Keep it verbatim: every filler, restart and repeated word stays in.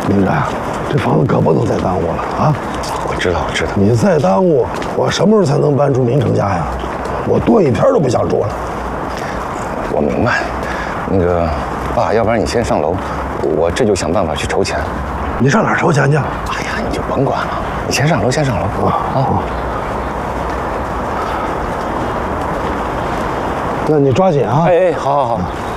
明哲，这房子可不能再耽误了啊！ 我知道，我知道。 你再耽误，我什么时候才能搬出民成家呀？我多一天都不想住了。 我明白。那个，爸，要不然你先上楼，我这就想办法去筹钱。 你上哪儿筹钱去？ 哎呀，你就甭管了，你先上楼，先上楼啊啊！ 那你抓紧啊！ 哎哎，好好好。